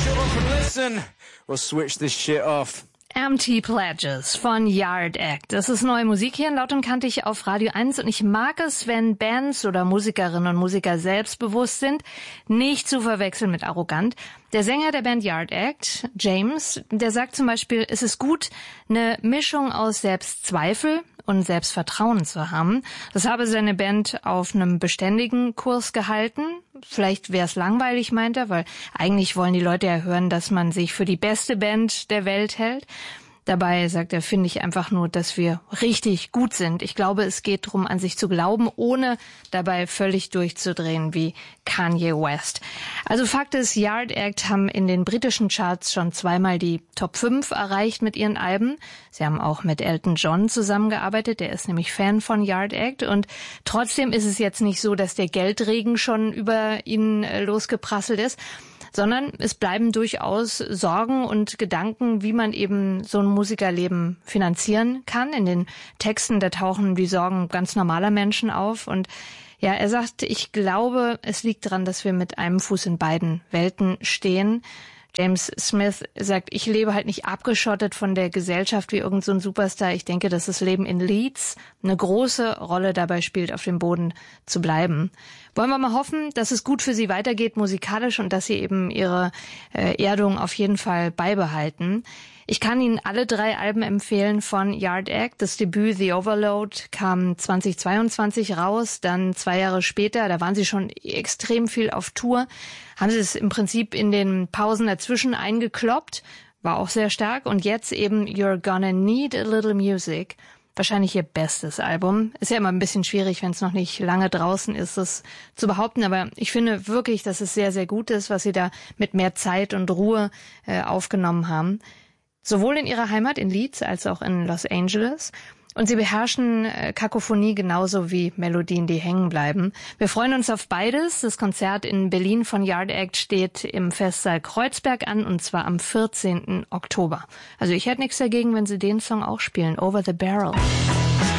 Listen, we'll switch this shit off. Empty Pledges von Yard Act. Das ist neue Musik hier in Laut und Kantig auf Radio 1 und ich mag es, wenn Bands oder Musikerinnen und Musiker selbstbewusst sind, nicht zu verwechseln mit arrogant. Der Sänger der Band Yard Act, James, der sagt zum Beispiel, es ist gut, eine Mischung aus Selbstzweifel und Selbstvertrauen zu haben. Das habe seine Band auf einem beständigen Kurs gehalten. Vielleicht wäre es langweilig, meint er, weil eigentlich wollen die Leute ja hören, dass man sich für die beste Band der Welt hält. Dabei, sagt er, finde ich einfach nur, dass wir richtig gut sind. Ich glaube, es geht darum, an sich zu glauben, ohne dabei völlig durchzudrehen wie Kanye West. Also Fakt ist, Yard Act haben in den britischen Charts schon zweimal die Top 5 erreicht mit ihren Alben. Sie haben auch mit Elton John zusammengearbeitet, der ist nämlich Fan von Yard Act. Und trotzdem ist es jetzt nicht so, dass der Geldregen schon über ihn losgeprasselt ist, sondern es bleiben durchaus Sorgen und Gedanken, wie man eben so ein Musikerleben finanzieren kann. In den Texten, da tauchen die Sorgen ganz normaler Menschen auf. Und ja, er sagt, ich glaube, es liegt daran, dass wir mit einem Fuß in beiden Welten stehen. James Smith sagt, ich lebe halt nicht abgeschottet von der Gesellschaft wie irgend so ein Superstar. Ich denke, dass das Leben in Leeds eine große Rolle dabei spielt, auf dem Boden zu bleiben. Wollen wir mal hoffen, dass es gut für sie weitergeht musikalisch und dass sie eben ihre Erdung auf jeden Fall beibehalten. Ich kann Ihnen alle 3 Alben empfehlen von Yard Act. Das Debüt The Overload kam 2022 raus, dann 2 Jahre später, da waren sie schon extrem viel auf Tour, haben sie es im Prinzip in den Pausen dazwischen eingekloppt, war auch sehr stark. Und jetzt eben You're Gonna Need a Little Music, wahrscheinlich ihr bestes Album. Ist ja immer ein bisschen schwierig, wenn es noch nicht lange draußen ist, das zu behaupten, aber ich finde wirklich, dass es sehr, sehr gut ist, was sie da mit mehr Zeit und Ruhe aufgenommen haben. Sowohl in ihrer Heimat in Leeds als auch in Los Angeles. Und sie beherrschen Kakophonie genauso wie Melodien, die hängen bleiben. Wir freuen uns auf beides. Das Konzert in Berlin von Yard Act steht im Festsaal Kreuzberg an, und zwar am 14. Oktober. Also ich hätte nichts dagegen, wenn sie den Song auch spielen, Over the Barrel.